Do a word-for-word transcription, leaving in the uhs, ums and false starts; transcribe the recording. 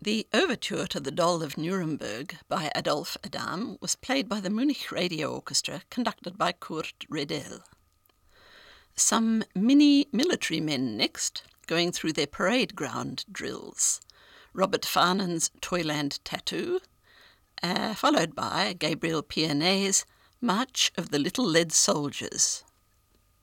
The overture to The Doll of Nuremberg by Adolphe Adam was played by the Munich Radio Orchestra, conducted by Kurt Redel. Some mini-military men next, going through their parade ground drills. Robert Farnan's Toyland Tattoo, uh, followed by Gabriel Pianet's March of the Little Lead Soldiers.